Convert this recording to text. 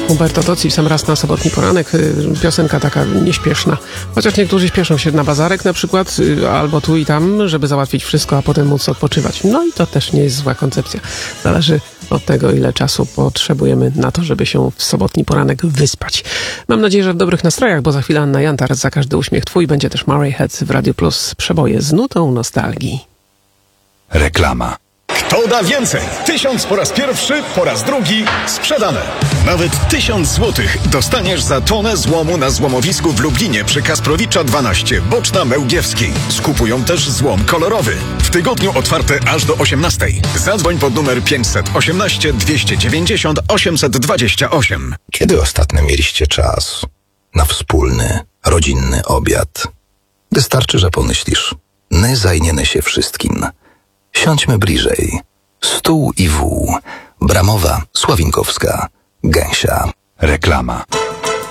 Umberto Tozzi w sam raz na sobotni poranek. Piosenka taka nieśpieszna. Chociaż niektórzy śpieszą się na bazarek na przykład, albo tu i tam, żeby załatwić wszystko, a potem móc odpoczywać. No i to też nie jest zła koncepcja. Zależy od tego, ile czasu potrzebujemy na to, żeby się w sobotni poranek wyspać. Mam nadzieję, że w dobrych nastrojach, bo za chwilę Anna Jantar, Za każdy uśmiech twój, będzie też Murray Head w Radio Plus. Przeboje z nutą nostalgii. Reklama. Kto da więcej? 1000 po raz pierwszy, po raz drugi sprzedane. Nawet 1000 złotych dostaniesz za tonę złomu na złomowisku w Lublinie przy Kasprowicza 12, Boczna Mełgiewskiej. Skupują też złom kolorowy. W tygodniu otwarte aż do 18. Zadzwoń pod numer 518 290 828. Kiedy ostatnio mieliście czas na wspólny, rodzinny obiad? Wystarczy, że pomyślisz. My zajmiemy się wszystkim. Siądźmy bliżej. Stół i wół. Bramowa, Sławinkowska, Gęsia. Reklama.